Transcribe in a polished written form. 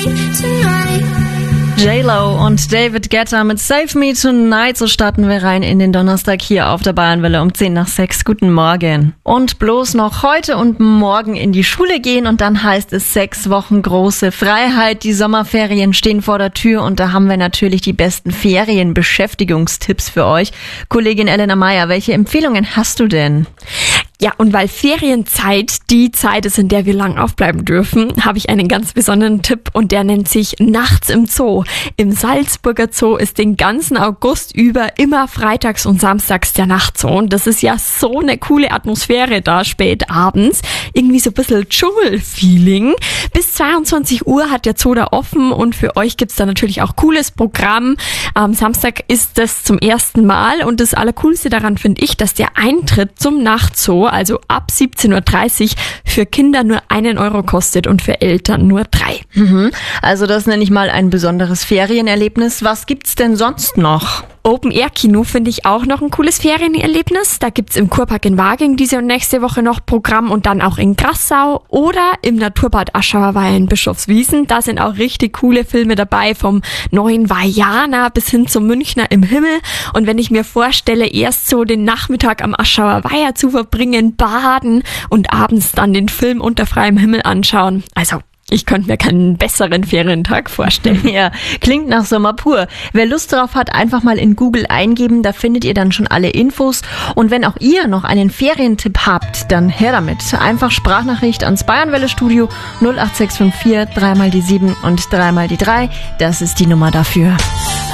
J-Lo und David Guetta mit Save Me Tonight. So starten wir rein in den Donnerstag hier auf der Bayernwelle um 10:10. Guten Morgen. Und bloß noch heute und morgen in die Schule gehen und dann heißt es 6 Wochen große Freiheit. Die Sommerferien stehen vor der Tür und da haben wir natürlich die besten Ferienbeschäftigungstipps für euch. Kollegin Elena Meyer, welche Empfehlungen hast du denn? Ja, und weil Ferienzeit die Zeit ist, in der wir lang aufbleiben dürfen, habe ich einen ganz besonderen Tipp und der nennt sich Nachts im Zoo. Im Salzburger Zoo ist den ganzen August über immer freitags und samstags der Nachtzoo. Und das ist ja so eine coole Atmosphäre da spät abends. Irgendwie so ein bisschen Dschungel-Feeling. Bis 22 Uhr hat der Zoo da offen und für euch gibt's da natürlich auch cooles Programm. Am Samstag ist das zum ersten Mal und das Allercoolste daran finde ich, dass der Eintritt zum Nachtzoo, also ab 17:30 Uhr, für Kinder nur 1 Euro kostet und für Eltern nur 3. Also das nenne ich mal ein besonderes Ferienerlebnis. Was gibt's denn sonst noch? Open-Air-Kino finde ich auch noch ein cooles Ferienerlebnis. Da gibt's im Kurpark in Waging diese und nächste Woche noch Programm und dann auch in Grassau oder im Naturbad Aschauer Weiher in Bischofswiesen. Da sind auch richtig coole Filme dabei, vom neuen Vajana bis hin zum Münchner im Himmel. Und wenn ich mir vorstelle, erst so den Nachmittag am Aschauer Weiher zu verbringen, baden und abends dann den Film unter freiem Himmel anschauen. Also ich könnte mir keinen besseren Ferientag vorstellen. Ja, klingt nach Sommer pur. Wer Lust drauf hat, einfach mal in Google eingeben, da findet ihr dann schon alle Infos. Und wenn auch ihr noch einen Ferientipp habt, dann her damit. Einfach Sprachnachricht ans Bayernwelle-Studio 08654 3 mal die 7 und 3 mal die 3. Das ist die Nummer dafür.